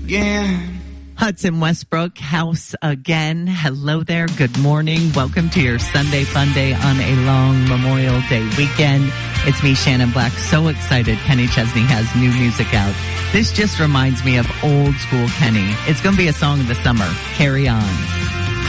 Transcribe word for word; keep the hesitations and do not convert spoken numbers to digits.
again. Hudson Westbrook, House Again. Hello there. Good morning. Welcome to your Sunday Fun Day on a long Memorial Day weekend. It's me, Shannon Black. So excited Kenny Chesney has new music out. This just reminds me of old school Kenny. It's going to be a song of the summer. Carry On.